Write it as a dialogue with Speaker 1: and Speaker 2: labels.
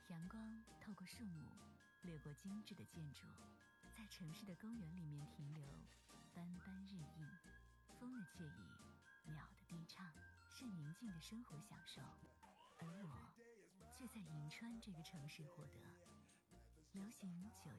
Speaker 1: 阳光透过树木，掠过精致的建筑，在城市的公园里面停留，斑斑日映。风的惬意，鸟的低唱，是宁静的生活享受。而我却在银川这个城市获得流行